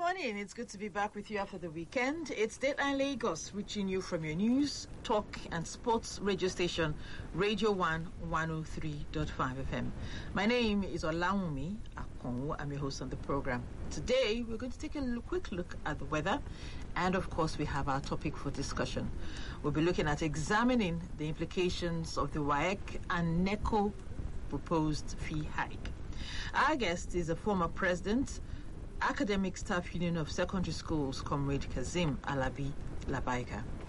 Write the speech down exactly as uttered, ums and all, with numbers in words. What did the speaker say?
morning. It's good to be back with you after the weekend. It's Dateline Lagos, reaching you from your news, talk and sports radio station, Radio one one oh three point five F M. My name is Olawumi Akonwo. I'm your host on the program. Today, we're going to take a look, quick look at the weather, and of course, we have our topic for discussion. We'll be looking at examining the implications of the W A E C and NECO proposed fee hike. Our guest is a former president, Academic Staff Union of Secondary Schools, Comrade Kazim Alabi Labaika.